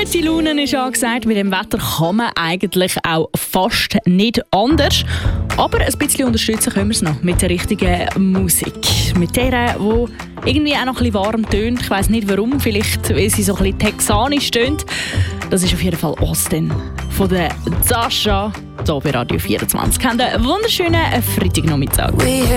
Gute Laune ist angesagt. Bei dem Wetter kann man eigentlich auch fast nicht anders. Aber ein bisschen unterstützen können wir es noch mit der richtigen Musik. Mit der, die irgendwie auch noch ein bisschen warm tönt. Ich weiss nicht warum, vielleicht weil sie so ein bisschen texanisch tönt. Das ist auf jeden Fall Austin von der Sascha hier bei Radio 24. Habt einen wunderschönen Freitagnachmittag.